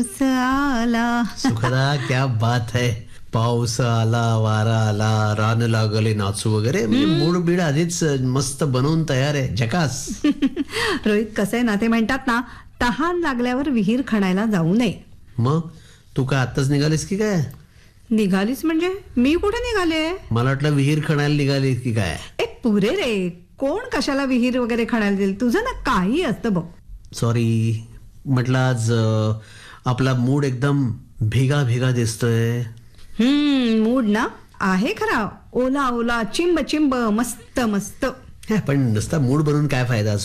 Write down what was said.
पाऊस आला. सुखदा क्या बात है. पाऊस आला, वारा आला, रान लागले नाचू वगैरे म्हणजे मूड बीड आधीच मस्त बनवून तयार आहे. झकास. रोहित, कसं आहे ना, ते म्हणतात ना, तहान लागल्यावर विहीर खणायला जाऊ नये. मग तू काय आत्ताच निघालीस की काय? निघालीस म्हणजे मी कुठे निघाले? मला वाटलं विहीर खणायला निघालीस की काय. पुरे रे, कोण कशाला विहीर वगैरे खणायला देईल? तुझं ना काही असतं बघ. सॉरी, म्हटलं आज आपला मूड एकदम भेगा भेगा दिसतोय. मूड ना आहे खरा, ओला ओला, चिंब चिंब, मस्त मस्त. पण नुसता मूड बनून काय फायदा.